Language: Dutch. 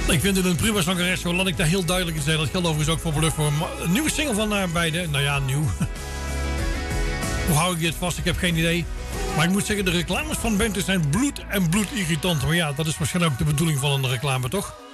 Ik vind het een prima zangeres, zo laat ik daar heel duidelijk in zeggen. Dat geldt overigens ook voor Bluff. Een nieuwe single van beide. Nou ja, nieuw. Hoe hou ik dit vast? Ik heb geen idee. Maar ik moet zeggen, de reclames van Bente zijn bloedirritant. Maar ja, dat is waarschijnlijk ook de bedoeling van een reclame, toch?